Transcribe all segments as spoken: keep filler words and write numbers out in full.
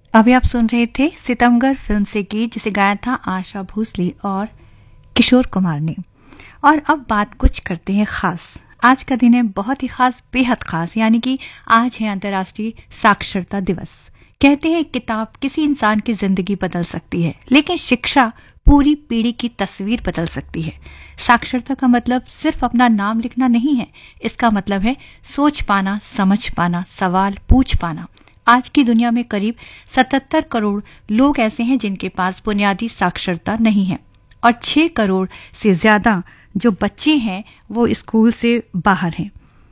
अभी आप सुन रहे थे सितमगर फिल्म से गीत जिसे गाया था आशा भोसले और किशोर कुमार ने। और अब बात कुछ करते हैं खास। आज का दिन है बहुत ही खास, बेहद खास, यानी कि आज है अंतर्राष्ट्रीय साक्षरता दिवस। कहते हैं किताब किसी इंसान की जिंदगी बदल सकती है, लेकिन शिक्षा पूरी पीढ़ी की तस्वीर बदल सकती है। साक्षरता का मतलब सिर्फ अपना नाम लिखना नहीं है, इसका मतलब है सोच पाना, समझ पाना, सवाल पूछ पाना। आज की दुनिया में करीब सतहत्तर करोड़ लोग ऐसे हैं जिनके पास बुनियादी साक्षरता नहीं है, और छह करोड़ से ज्यादा जो बच्चे हैं वो स्कूल से बाहर हैं।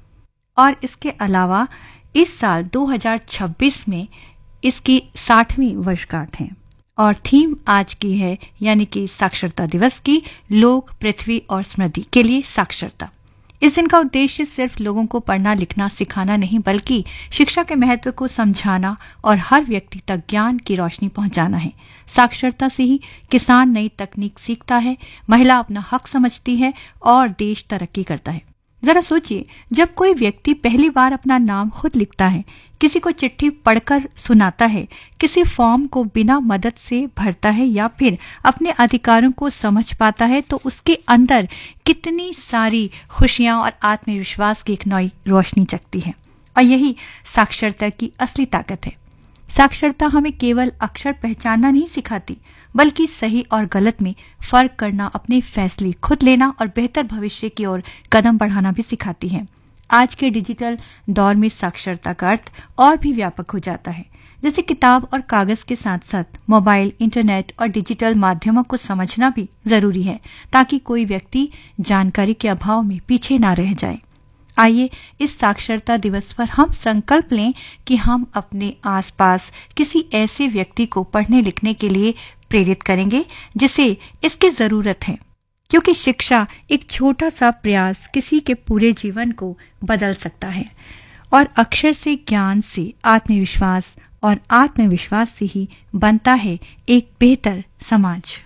और इसके अलावा इस साल दो हज़ार छब्बीस में इसकी साठवीं वर्षगांठ है और थीम आज की है, यानी कि साक्षरता दिवस की, लोग, पृथ्वी और समृद्धि के लिए साक्षरता। इस दिन का उद्देश्य सिर्फ लोगों को पढ़ना लिखना सिखाना नहीं, बल्कि शिक्षा के महत्व को समझाना और हर व्यक्ति तक ज्ञान की रोशनी पहुंचाना है। साक्षरता से ही किसान नई तकनीक सीखता है, महिला अपना हक समझती है और देश तरक्की करता है। जरा सोचिए, जब कोई व्यक्ति पहली बार अपना नाम खुद लिखता है, किसी को चिट्ठी पढ़कर सुनाता है, किसी फॉर्म को बिना मदद से भरता है या फिर अपने अधिकारों को समझ पाता है, तो उसके अंदर कितनी सारी खुशियां और आत्मविश्वास की एक नई रोशनी जगती है। और यही साक्षरता की असली ताकत है। साक्षरता हमें केवल अक्षर पहचानना नहीं सिखाती, बल्कि सही और गलत में फर्क करना, अपने फैसले खुद लेना और बेहतर भविष्य की ओर कदम बढ़ाना भी सिखाती है। आज के डिजिटल दौर में साक्षरता का अर्थ और भी व्यापक हो जाता है। जैसे किताब और कागज के साथ साथ मोबाइल, इंटरनेट और डिजिटल माध्यमों को समझना भी जरूरी है, ताकि कोई व्यक्ति जानकारी के अभाव में पीछे ना रह जाए। आइए इस साक्षरता दिवस पर हम संकल्प लें कि हम अपने आसपास किसी ऐसे व्यक्ति को पढ़ने लिखने के लिए प्रेरित करेंगे जिसे इसकी जरूरत है, क्योंकि शिक्षा एक छोटा सा प्रयास किसी के पूरे जीवन को बदल सकता है। और अक्षर से, ज्ञान से आत्मविश्वास, और आत्मविश्वास से ही बनता है एक बेहतर समाज।